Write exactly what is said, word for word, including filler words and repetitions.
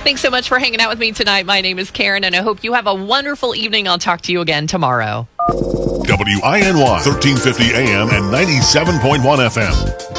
Thanks so much for hanging out with me tonight. My name is Karen, and I hope you have a wonderful evening. I'll talk to you again tomorrow. W I N Y, thirteen fifty A M and ninety-seven point one F M.